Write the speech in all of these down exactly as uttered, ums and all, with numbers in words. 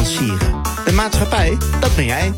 financieren. De maatschappij, dat ben jij.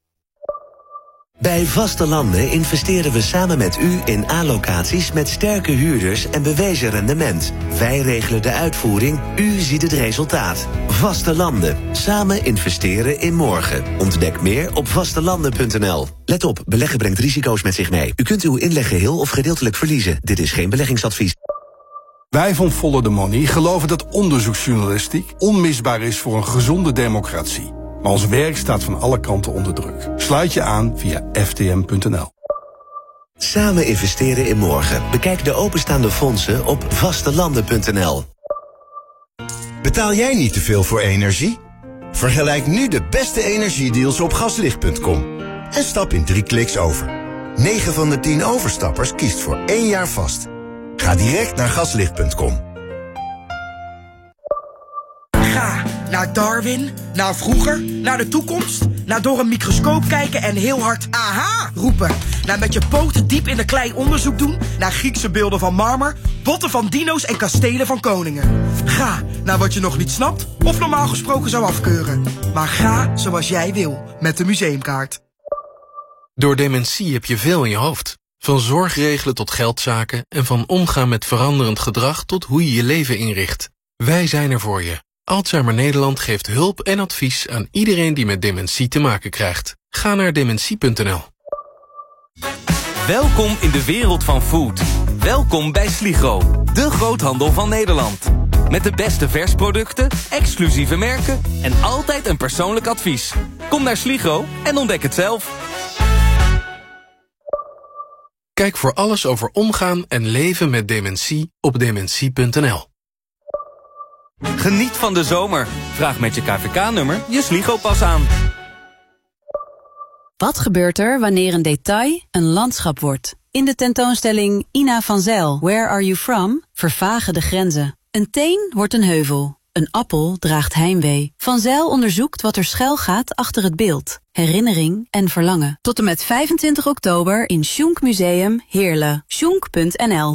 Bij Vaste Landen investeren we samen met u in A-locaties met sterke huurders en bewezen rendement. Wij regelen de uitvoering, u ziet het resultaat. Vaste Landen. Samen investeren in morgen. Ontdek meer op vastelanden punt n l. Let op, beleggen brengt risico's met zich mee. U kunt uw inleg geheel of gedeeltelijk verliezen. Dit is geen beleggingsadvies. Wij van Follow the Money geloven dat onderzoeksjournalistiek onmisbaar is voor een gezonde democratie. Maar ons werk staat van alle kanten onder druk. Sluit je aan via f t m punt n l. Samen investeren in morgen. Bekijk de openstaande fondsen op vastelanden punt n l. Betaal jij niet te veel voor energie? Vergelijk nu de beste energiedeals op gaslicht punt com. En stap in drie kliks over. negen van de tien overstappers kiest voor één jaar vast. Ga direct naar gaslicht punt com. Ga naar Darwin, naar vroeger, naar de toekomst, naar door een microscoop kijken en heel hard aha roepen. Naar met je poten diep in de klei onderzoek doen, naar Griekse beelden van marmer, botten van dino's en kastelen van koningen. Ga naar wat je nog niet snapt of normaal gesproken zou afkeuren. Maar ga zoals jij wil, met de museumkaart. Door dementie heb je veel in je hoofd. Van zorg regelen tot geldzaken en van omgaan met veranderend gedrag tot hoe je je leven inricht. Wij zijn er voor je. Alzheimer Nederland geeft hulp en advies aan iedereen die met dementie te maken krijgt. Ga naar dementie punt n l. Welkom in de wereld van food. Welkom bij Sligro, de groothandel van Nederland. Met de beste versproducten, exclusieve merken en altijd een persoonlijk advies. Kom naar Sligro en ontdek het zelf. Kijk voor alles over omgaan en leven met dementie op dementie punt n l. Geniet van de zomer. Vraag met je K V K-nummer je Sligo-pas aan. Wat gebeurt er wanneer een detail een landschap wordt? In de tentoonstelling Ina van Zijl, Where Are You From? Vervagen de grenzen. Een teen wordt een heuvel. Een appel draagt heimwee. Van Zijl onderzoekt wat er schuil gaat achter het beeld. Herinnering en verlangen. Tot en met vijfentwintig oktober in Schunk Museum Heerlen. schunk punt n l.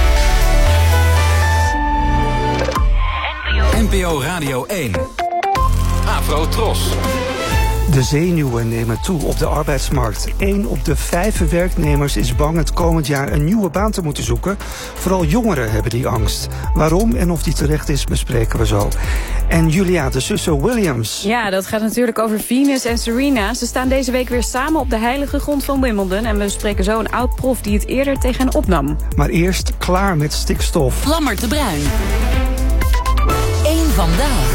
N P O Radio één. Afro Tros. De zenuwen nemen toe op de arbeidsmarkt. Eén op de vijf werknemers is bang het komend jaar een nieuwe baan te moeten zoeken. Vooral jongeren hebben die angst. Waarom en of die terecht is, bespreken we zo. En Julia, de zussen Williams. Ja, dat gaat natuurlijk over Venus en Serena. Ze staan deze week weer samen op de heilige grond van Wimbledon. En we bespreken zo een oud-prof die het eerder tegen hen opnam. Maar eerst klaar met stikstof. Lammert de Bruin. Eén vandaag.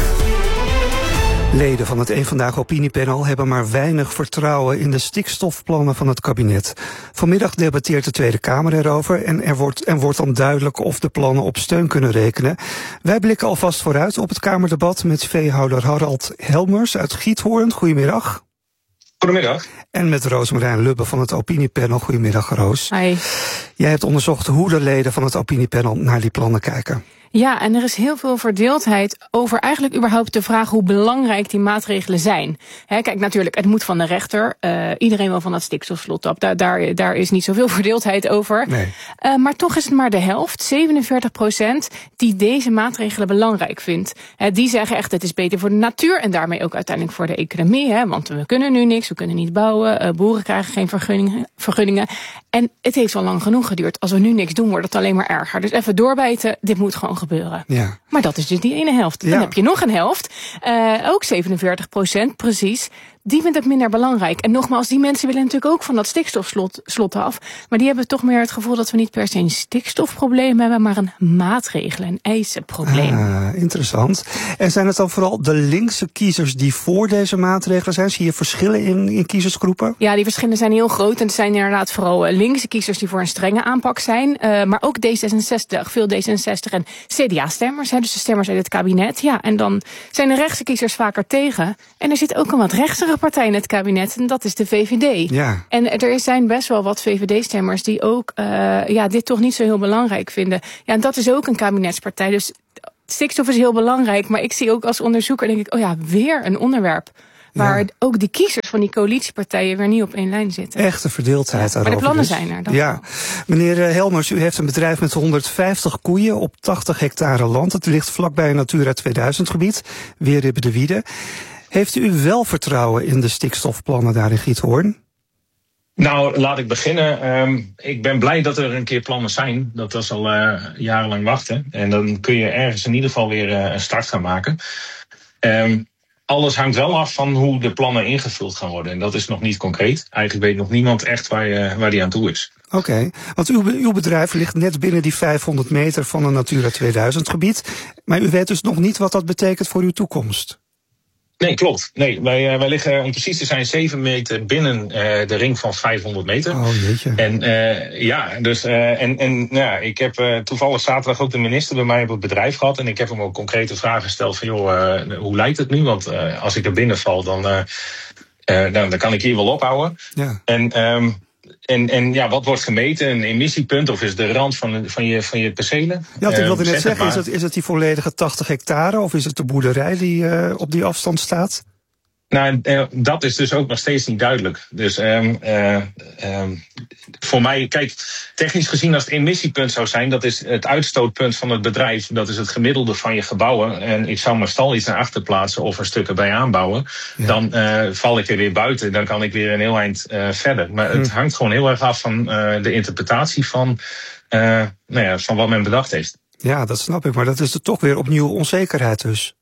Leden van het Eén Vandaag opiniepanel hebben maar weinig vertrouwen in de stikstofplannen van het kabinet. Vanmiddag debatteert de Tweede Kamer erover en er wordt, en wordt dan duidelijk of de plannen op steun kunnen rekenen. Wij blikken alvast vooruit op het Kamerdebat met veehouder Harald Helmers uit Giethoorn. Goedemiddag. Goedemiddag. En met Roosmarijn Lubbe van het opiniepanel. Goedemiddag, Roos. Hi. Jij hebt onderzocht hoe de leden van het opiniepanel naar die plannen kijken. Ja, en er is heel veel verdeeldheid over eigenlijk überhaupt de vraag hoe belangrijk die maatregelen zijn. He, kijk, natuurlijk, het moet van de rechter. Uh, iedereen wil van dat stikstofslot af. Daar, daar, daar is niet zoveel verdeeldheid over. Nee. Uh, maar toch is het maar de helft, zevenenveertig procent, die deze maatregelen belangrijk vindt. He, die zeggen echt, het is beter voor de natuur en daarmee ook uiteindelijk voor de economie. He, want we kunnen nu niks, we kunnen niet bouwen. Uh, boeren krijgen geen vergunningen, vergunningen. En het heeft al lang genoeg geduurd. Als we nu niks doen, wordt het alleen maar erger. Dus even doorbijten, dit moet gewoon gebeuren. Ja. Maar dat is dus die ene helft. Dan ja. heb je nog een helft, uh, ook zevenenveertig procent precies. Die vindt het minder belangrijk. En nogmaals, die mensen willen natuurlijk ook van dat stikstofslot slot af. Maar die hebben toch meer het gevoel dat we niet per se een stikstofprobleem hebben, maar een maatregelen, een eisenprobleem. Ah, interessant. En zijn het dan vooral de linkse kiezers die voor deze maatregelen zijn? Zie je verschillen in, in kiezersgroepen? Ja, die verschillen zijn heel groot. En het zijn inderdaad vooral linkse kiezers die voor een strenge aanpak zijn. Uh, maar ook D zesenzestig, veel D zesenzestig en C D A-stemmers. Dus de stemmers uit het kabinet. Ja, en dan zijn de rechtse kiezers vaker tegen. En er zit ook een wat rechtse partij in het kabinet en dat is de V V D. Ja. En er zijn best wel wat V V D-stemmers die ook uh, ja, dit toch niet zo heel belangrijk vinden. Ja, en dat is ook een kabinetspartij. Dus stikstof is heel belangrijk, maar ik zie ook als onderzoeker, denk ik, oh ja, weer een onderwerp waar ja. ook die kiezers van die coalitiepartijen weer niet op één lijn zitten. Echte verdeeldheid ja, daarover. Maar de plannen dus. zijn er. Dat ja. wel. Meneer Helmers, u heeft een bedrijf met honderdvijftig koeien op tachtig hectare land. Het ligt vlakbij een Natura tweeduizend gebied, Weerribbe de Wiede. Heeft u wel vertrouwen in de stikstofplannen daar in Giethoorn? Nou, laat ik beginnen. Um, ik ben blij dat er een keer plannen zijn. Dat was al uh, jarenlang wachten. En dan kun je ergens in ieder geval weer uh, een start gaan maken. Um, alles hangt wel af van hoe de plannen ingevuld gaan worden. En dat is nog niet concreet. Eigenlijk weet nog niemand echt waar, uh, waar die aan toe is. Oké, okay, want uw, uw bedrijf ligt net binnen die vijfhonderd meter van een Natura tweeduizend gebied. Maar u weet dus nog niet wat dat betekent voor uw toekomst. Nee, klopt. Nee, wij, uh, wij liggen, om precies te zijn, zeven meter binnen uh, de ring van vijfhonderd meter. Oh, jeetje. En uh, ja, dus uh, en, en ja, ik heb uh, toevallig zaterdag ook de minister bij mij op het bedrijf gehad. En ik heb hem ook concrete vragen gesteld van, joh, uh, hoe lijkt het nu? Want uh, als ik er binnen val, dan, uh, uh, dan, dan kan ik hier wel ophouden. Ja. En, um, en, en ja, wat wordt gemeten? Een emissiepunt of is het de rand van, van, je, van je percelen? Ja, ik wilde uh, net zeggen, het is het, is het die volledige tachtig hectare of is het de boerderij die uh, op die afstand staat? Nou, uh, dat is dus ook nog steeds niet duidelijk. Dus um, uh, um, voor mij, kijk, technisch gezien als het emissiepunt zou zijn, dat is het uitstootpunt van het bedrijf. Dat is het gemiddelde van je gebouwen. En ik zou mijn stal iets naar achter plaatsen of een stuk erbij aanbouwen. Ja. Dan uh, val ik er weer buiten. Dan kan ik weer een heel eind uh, verder. Maar hm. het hangt gewoon heel erg af van uh, de interpretatie van, uh, nou ja, van wat men bedacht heeft. Ja, dat snap ik. Maar dat is er toch weer opnieuw onzekerheid dus.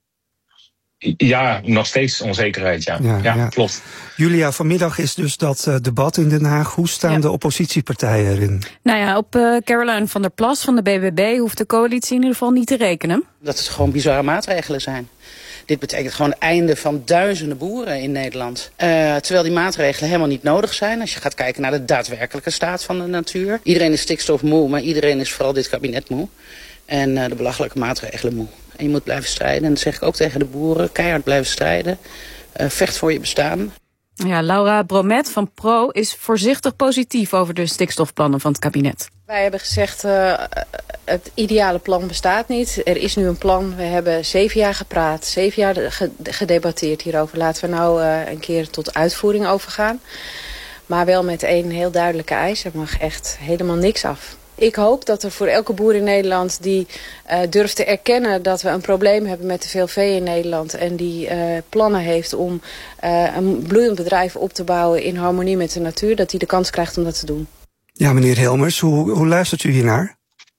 Ja, nog steeds onzekerheid, ja. Ja, ja, ja. Klopt. Julia, vanmiddag is dus dat uh, debat in Den Haag. Hoe staan ja. de oppositiepartijen erin? Nou ja, op uh, Caroline van der Plas van de B B B hoeft de coalitie in ieder geval niet te rekenen. Dat het gewoon bizarre maatregelen zijn. Dit betekent gewoon het einde van duizenden boeren in Nederland. Uh, terwijl die maatregelen helemaal niet nodig zijn. Als je gaat kijken naar de daadwerkelijke staat van de natuur. Iedereen is stikstofmoe, maar iedereen is vooral dit kabinet moe. En uh, de belachelijke maatregelen moe. En je moet blijven strijden. En dat zeg ik ook tegen de boeren. Keihard blijven strijden. Uh, vecht voor je bestaan. Ja, Laura Bromet van Pro is voorzichtig positief over de stikstofplannen van het kabinet. Wij hebben gezegd, uh, het ideale plan bestaat niet. Er is nu een plan. We hebben zeven jaar gepraat, zeven jaar gedebatteerd hierover. Laten we nou uh, een keer tot uitvoering overgaan. Maar wel met één heel duidelijke eis. Er mag echt helemaal niks af. Ik hoop dat er voor elke boer in Nederland die uh, durft te erkennen dat we een probleem hebben met te veel vee in Nederland. En die uh, plannen heeft om uh, een bloeiend bedrijf op te bouwen in harmonie met de natuur. Dat die de kans krijgt om dat te doen. Ja, meneer Helmers, hoe, hoe luistert u hiernaar?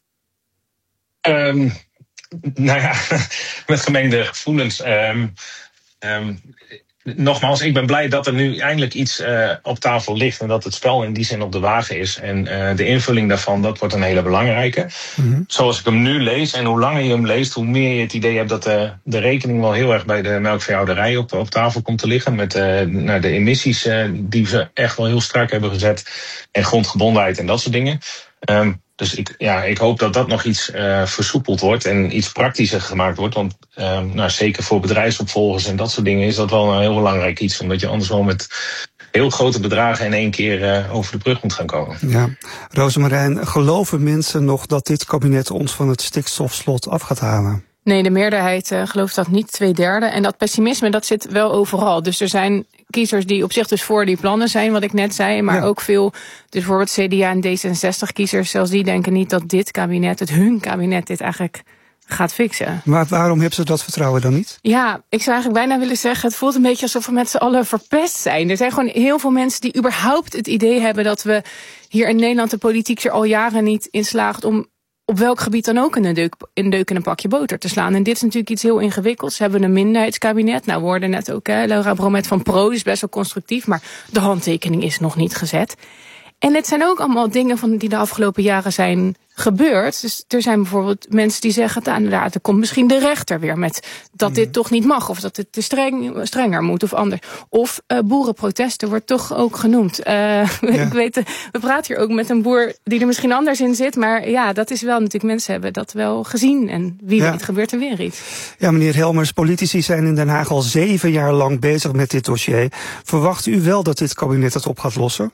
Um, nou ja, met gemengde gevoelens. Um, um, Nogmaals, ik ben blij dat er nu eindelijk iets uh, op tafel ligt en dat het spel in die zin op de wagen is. En uh, de invulling daarvan, dat wordt een hele belangrijke. Mm-hmm. Zoals ik hem nu lees en hoe langer je hem leest, hoe meer je het idee hebt dat de, de rekening wel heel erg bij de melkveehouderij op, op tafel komt te liggen. Met uh, nou, de emissies uh, die ze echt wel heel strak hebben gezet en grondgebondenheid en dat soort dingen. Um, Dus ik, ja, ik hoop dat dat nog iets uh, versoepeld wordt en iets praktischer gemaakt wordt. Want uh, nou, zeker voor bedrijfsopvolgers en dat soort dingen is dat wel een heel belangrijk iets. Omdat je anders wel met heel grote bedragen in één keer uh, over de brug moet gaan komen. Ja, Rosemarijn, geloven mensen nog dat dit kabinet ons van het stikstofslot af gaat halen? Nee, de meerderheid uh, gelooft dat niet, twee derde. En dat pessimisme, dat zit wel overal. Dus er zijn kiezers die op zich dus voor die plannen zijn, wat ik net zei. Maar ja. ook veel, dus bijvoorbeeld C D A en D zesenzestig-kiezers, zelfs die denken niet dat dit kabinet, het hun kabinet, dit eigenlijk gaat fixen. Maar waarom hebben ze dat vertrouwen dan niet? Ja, ik zou eigenlijk bijna willen zeggen, het voelt een beetje alsof we met z'n allen verpest zijn. Er zijn gewoon heel veel mensen die überhaupt het idee hebben dat we hier in Nederland de politiek er al jaren niet in slaagt om op welk gebied dan ook een deuk, een deuk in een pakje boter te slaan. En dit is natuurlijk iets heel ingewikkelds. Ze hebben een minderheidskabinet. Nou, we hoorden net ook, hè, Laura Bromet van Pro is best wel constructief, maar de handtekening is nog niet gezet. En het zijn ook allemaal dingen van die de afgelopen jaren zijn gebeurd. Dus er zijn bijvoorbeeld mensen die zeggen, nou, inderdaad, er komt misschien de rechter weer met dat mm. dit toch niet mag, of dat het te streng, strenger moet of anders. Of uh, boerenprotesten wordt toch ook genoemd. Uh, ja. Ik weet, we praten hier ook met een boer die er misschien anders in zit, maar ja, dat is wel natuurlijk, mensen hebben dat wel gezien en wie ja. weet gebeurt er weer iets. Ja, meneer Helmers, politici zijn in Den Haag al zeven jaar lang bezig met dit dossier. Verwacht u wel dat dit kabinet het op gaat lossen?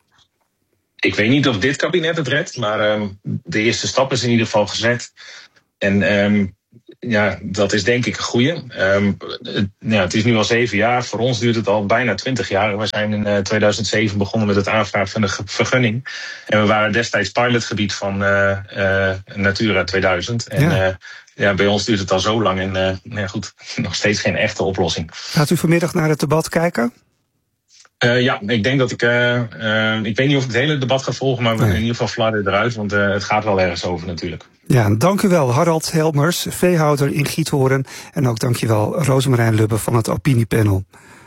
Ik weet niet of dit kabinet het redt, maar um, de eerste stap is in ieder geval gezet. En um, ja, dat is denk ik een goeie. Um, het, ja, het is nu al zeven jaar. Voor ons duurt het al bijna twintig jaar. We zijn in uh, tweeduizend zeven begonnen met het aanvragen van de ge- vergunning. En we waren destijds pilotgebied van uh, uh, Natura tweeduizend. En ja. Uh, ja, bij ons duurt het al zo lang. En uh, nou ja, goed, nog steeds geen echte oplossing. Gaat u vanmiddag naar het debat kijken? Uh, ja, ik denk dat ik... Uh, uh, ik weet niet of ik het hele debat ga volgen, maar nee. in ieder geval flarden eruit. Want uh, het gaat wel ergens over natuurlijk. Ja, dank u wel, Harald Helmers, veehouder in Giethoorn. En ook dank je wel, Rosemarijn Lubbe van het opiniepanel.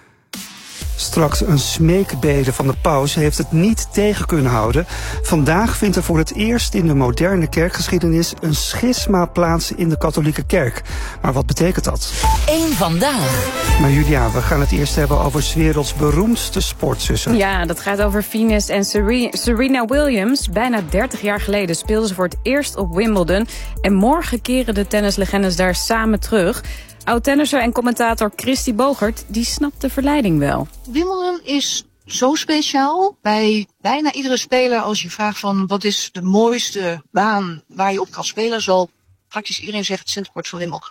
Straks een smeekbede van de paus heeft het niet tegen kunnen houden. Vandaag vindt er voor het eerst in de moderne kerkgeschiedenis een schisma plaats in de katholieke kerk. Maar wat betekent dat? Eén vandaag. Maar Julia, we gaan het eerst hebben over 's werelds beroemdste sportzussen. Ja, dat gaat over Venus en Serena Williams. Bijna dertig jaar geleden speelden ze voor het eerst op Wimbledon. En morgen keren de tennislegendes daar samen terug. Oud-tennisser en commentator Christy Bogert, die snapt de verleiding wel. Wimbledon is zo speciaal. Bij bijna iedere speler, als je vraagt van wat is de mooiste baan waar je op kan spelen, zal praktisch iedereen zeggen het centercourt van Wimbledon.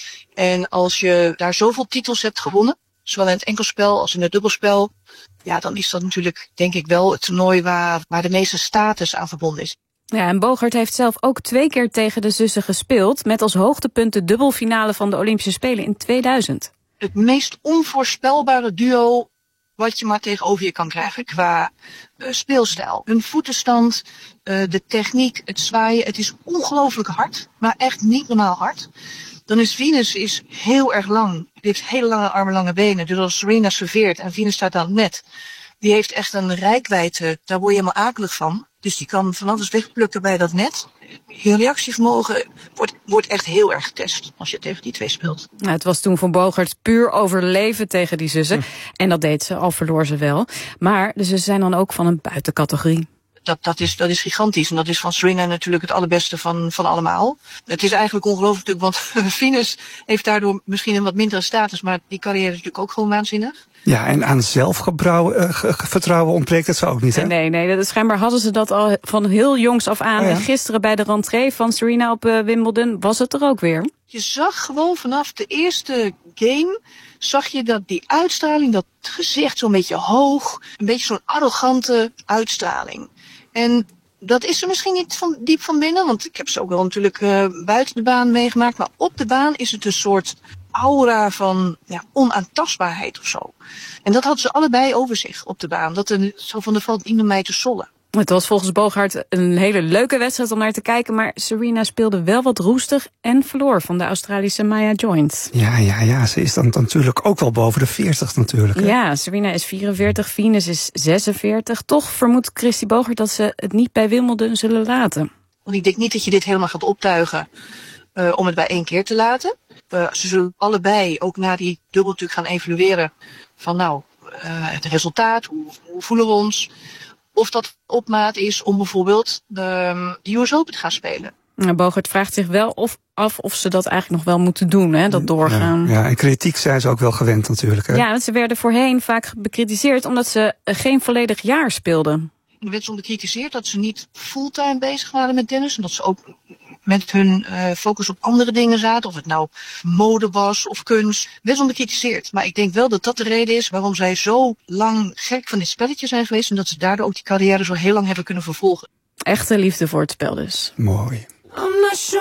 En als je daar zoveel titels hebt gewonnen, zowel in het enkelspel als in het dubbelspel, ja, dan is dat natuurlijk, denk ik, wel het toernooi waar, waar de meeste status aan verbonden is. Ja, en Bogert heeft zelf ook twee keer tegen de zussen gespeeld, met als hoogtepunt de dubbelfinale van de Olympische Spelen in tweeduizend. Het meest onvoorspelbare duo wat je maar tegenover je kan krijgen qua uh, speelstijl. Hun voetenstand, uh, de techniek, het zwaaien, het is ongelooflijk hard, maar echt niet normaal hard. Dan is Venus is heel erg lang, die heeft hele lange armen, lange benen. Dus als Serena serveert en Venus staat aan het net, die heeft echt een reikwijdte, daar word je helemaal akelig van. Dus die kan van alles wegplukken bij dat net. Je reactievermogen wordt, wordt echt heel erg getest als je tegen die twee speelt. Nou, het was toen voor Bogert puur overleven tegen die zussen. Hm. En dat deed ze, al verloor ze wel. Maar de zussen zijn dan ook van een buitencategorie. Dat, dat, is, dat is gigantisch. En dat is van Serena natuurlijk het allerbeste van, van allemaal. Het is eigenlijk ongelooflijk natuurlijk, want Venus heeft daardoor misschien een wat mindere status, maar die carrière is natuurlijk ook gewoon waanzinnig. Ja, en aan zelfvertrouwen ontbreekt het zo ook niet, hè? Nee, nee, dat, schijnbaar hadden ze dat al van heel jongs af aan. Oh ja. En gisteren bij de rentree van Serena op uh, Wimbledon was het er ook weer. Je zag gewoon vanaf de eerste game, zag je dat die uitstraling, dat gezicht zo'n beetje hoog, een beetje zo'n arrogante uitstraling. En dat is er misschien niet van diep van binnen, want ik heb ze ook wel natuurlijk uh, buiten de baan meegemaakt. Maar op de baan is het een soort aura van ja, onaantastbaarheid of zo. En dat hadden ze allebei over zich op de baan. Dat er zo van, er valt iemand mij te sollen. Het was volgens Bogert een hele leuke wedstrijd om naar te kijken, maar Serena speelde wel wat roestig en verloor van de Australische Maya Joint. Ja, ja, ja, ze is dan natuurlijk ook wel boven de veertig natuurlijk. Hè? Ja, Serena is vierenveertig, Venus is zesenveertig. Toch vermoedt Christy Bogert dat ze het niet bij Wimbledon zullen laten. Want ik denk niet dat je dit helemaal gaat optuigen uh, om het bij één keer te laten. Uh, ze zullen allebei ook na die dubbel natuurlijk gaan evalueren van nou, uh, het resultaat, hoe, hoe voelen we ons? Of dat opmaat is om bijvoorbeeld de, de U S Open te gaan spelen. Bogert vraagt zich wel of, af of ze dat eigenlijk nog wel moeten doen, hè, dat doorgaan. Ja, ja, en kritiek zijn ze ook wel gewend natuurlijk. Hè? Ja, want ze werden voorheen vaak bekritiseerd omdat ze geen volledig jaar speelden. Er werd soms bekritiseerd dat ze niet fulltime bezig waren met tennis. En dat ze ook met hun uh, focus op andere dingen zaten. Of het nou mode was of kunst. Werd soms bekritiseerd. Maar ik denk wel dat dat de reden is waarom zij zo lang gek van dit spelletje zijn geweest. En dat ze daardoor ook die carrière zo heel lang hebben kunnen vervolgen. Echte liefde voor het spel dus. Mooi.